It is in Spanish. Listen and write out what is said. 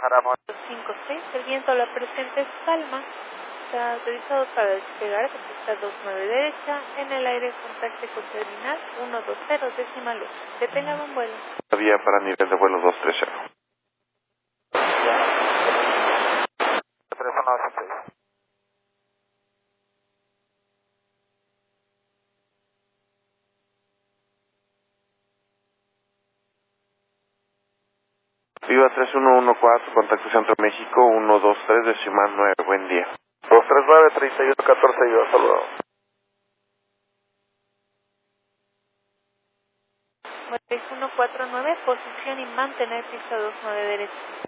Paramount. 56, el viento a la presente es calma. Está autorizado para despegar de pista 29 derecha. En el aire contacte con terminal 120 decimal 8. Detenga buen vuelo. Vía para nivel de vuelo 230. 3186. Viva 3114, contacto Centro México 123 decimal 9, buen día. 239 3114, yo, hasta luego. 149, posición y mantener pista 29 derecha.